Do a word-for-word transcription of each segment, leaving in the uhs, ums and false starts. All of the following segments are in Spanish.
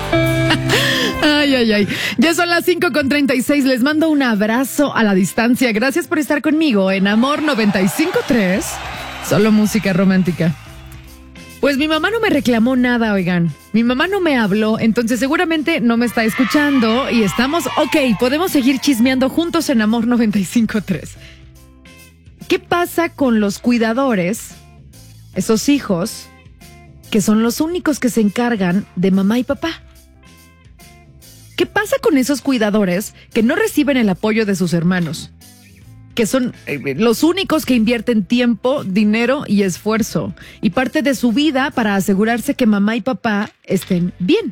Ay, ay, ay. Ya son las cinco con treinta y seis. Les mando un abrazo a la distancia. Gracias por estar conmigo en Amor noventa y cinco punto tres. Solo música romántica. Pues mi mamá no me reclamó nada, oigan. Mi mamá no me habló, entonces seguramente no me está escuchando y estamos... Ok, podemos seguir chismeando juntos en Amor noventa y cinco punto tres. ¿Qué pasa con los cuidadores, esos hijos, que son los únicos que se encargan de mamá y papá? ¿Qué pasa con esos cuidadores que no reciben el apoyo de sus hermanos? Que son eh, los únicos que invierten tiempo, dinero y esfuerzo y parte de su vida para asegurarse que mamá y papá estén bien.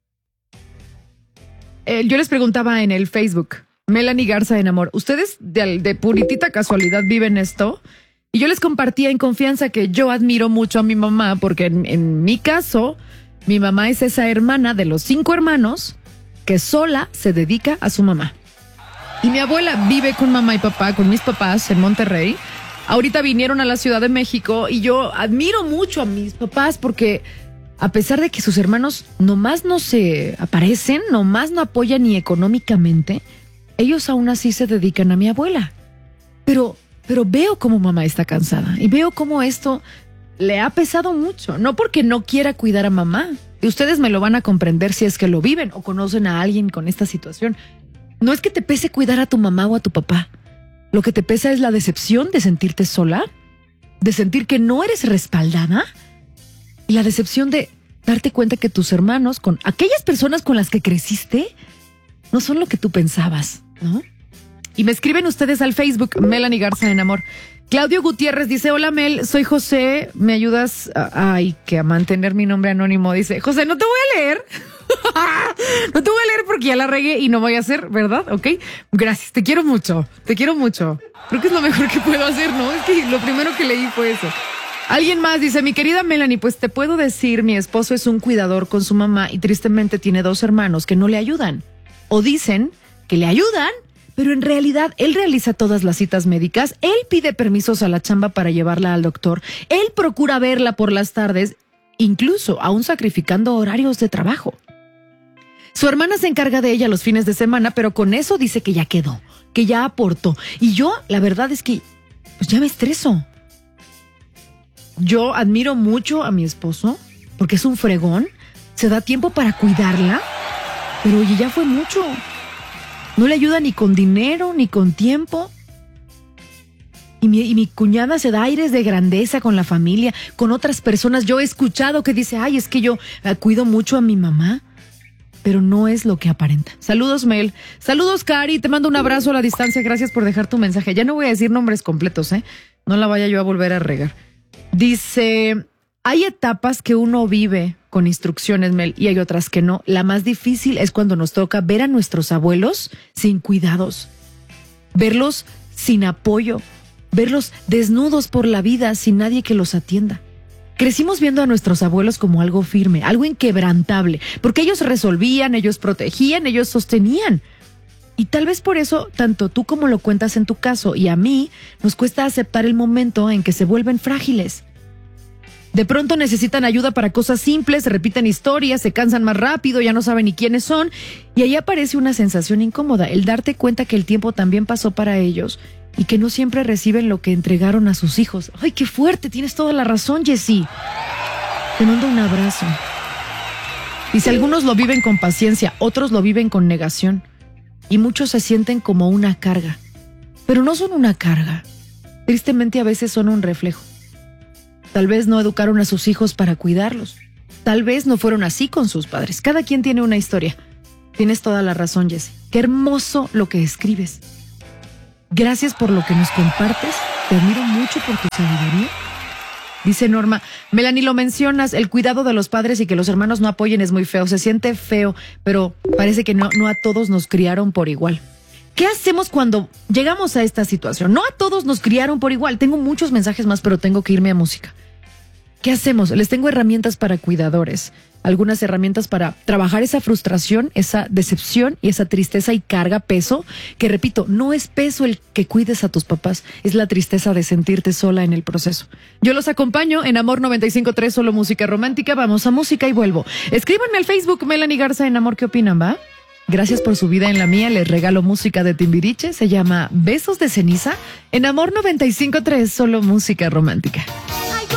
Eh, yo les preguntaba en el Facebook, Melanie Garza en Amor, ¿ustedes de, de puritita casualidad viven esto? Y yo les compartía en confianza que yo admiro mucho a mi mamá porque en, en mi caso, mi mamá es esa hermana de los cinco hermanos que sola se dedica a su mamá. Y mi abuela vive con mamá y papá, con mis papás en Monterrey. Ahorita vinieron a la Ciudad de México y yo admiro mucho a mis papás porque a pesar de que sus hermanos nomás no se aparecen, nomás no apoyan ni económicamente, ellos aún así se dedican a mi abuela. Pero, pero veo cómo mamá está cansada y veo cómo esto le ha pesado mucho. No porque no quiera cuidar a mamá. Y ustedes me lo van a comprender si es que lo viven o conocen a alguien con esta situación. No es que te pese cuidar a tu mamá o a tu papá. Lo que te pesa es la decepción de sentirte sola, de sentir que no eres respaldada y la decepción de darte cuenta que tus hermanos, con aquellas personas con las que creciste, no son lo que tú pensabas, ¿no? Y me escriben ustedes al Facebook, Melanie Garza en Amor. Claudio Gutiérrez dice, hola Mel, soy José, ¿me ayudas a, ay, que a mantener mi nombre anónimo? Dice, José, no te voy a leer. No te voy a leer porque ya la regué y no voy a hacer, ¿verdad? ¿Ok? Gracias, te quiero mucho, te quiero mucho. Creo que es lo mejor que puedo hacer, ¿no? Es que lo primero que leí fue eso. Alguien más dice, mi querida Melanie, pues te puedo decir, mi esposo es un cuidador con su mamá y tristemente tiene dos hermanos que no le ayudan. O dicen que le ayudan, pero en realidad él realiza todas las citas médicas, él pide permisos a la chamba para llevarla al doctor, él procura verla por las tardes, incluso aún sacrificando horarios de trabajo. Su hermana se encarga de ella los fines de semana, pero con eso dice que ya quedó, que ya aportó. Y yo, la verdad es que, pues ya me estreso. Yo admiro mucho a mi esposo, porque es un fregón, se da tiempo para cuidarla, pero oye, ya fue mucho. No le ayuda ni con dinero, ni con tiempo. Y mi, y mi cuñada se da aires de grandeza con la familia, con otras personas. Yo he escuchado que dice, ay, es que yo eh, cuido mucho a mi mamá. Pero no es lo que aparenta. Saludos, Mel. Saludos, Cari. Te mando un abrazo a la distancia. Gracias por dejar tu mensaje. Ya no voy a decir nombres completos, ¿eh? No la vaya yo a volver a regar. Dice, hay etapas que uno vive con instrucciones, Mel, y hay otras que no. La más difícil es cuando nos toca ver a nuestros abuelos sin cuidados. Verlos sin apoyo. Verlos desnudos por la vida sin nadie que los atienda. Crecimos viendo a nuestros abuelos como algo firme, algo inquebrantable, porque ellos resolvían, ellos protegían, ellos sostenían. Y tal vez por eso, tanto tú como lo cuentas en tu caso y a mí, nos cuesta aceptar el momento en que se vuelven frágiles. De pronto necesitan ayuda para cosas simples, se repiten historias, se cansan más rápido, ya no saben ni quiénes son, y ahí aparece una sensación incómoda, el darte cuenta que el tiempo también pasó para ellos y que no siempre reciben lo que entregaron a sus hijos. ¡Ay, qué fuerte! Tienes toda la razón, Jessie. Te mando un abrazo. Y si algunos lo viven con paciencia, otros lo viven con negación. Y muchos se sienten como una carga. Pero no son una carga. Tristemente a veces son un reflejo. Tal vez no educaron a sus hijos para cuidarlos. Tal vez no fueron así con sus padres. Cada quien tiene una historia. Tienes toda la razón, Jessie. Qué hermoso lo que escribes. Gracias por lo que nos compartes. Te admiro mucho por tu sabiduría. Dice Norma, Melanie, lo mencionas, el cuidado de los padres y que los hermanos no apoyen es muy feo. Se siente feo, pero parece que no, no a todos nos criaron por igual. ¿Qué hacemos cuando llegamos a esta situación? No a todos nos criaron por igual. Tengo muchos mensajes más, pero tengo que irme a música. ¿Qué hacemos? Les tengo herramientas para cuidadores. algunas herramientas para trabajar esa frustración, esa decepción y esa tristeza y carga, peso, que repito, no es peso el que cuides a tus papás, es la tristeza de sentirte sola en el proceso. Yo los acompaño en Amor noventa y cinco punto tres, solo música romántica. Vamos a música y vuelvo. Escríbanme al Facebook, Melanie Garza en Amor, ¿qué opinan, va? Gracias por su vida en la mía, les regalo música de Timbiriche, se llama Besos de Ceniza, en Amor noventa y cinco punto tres, solo música romántica.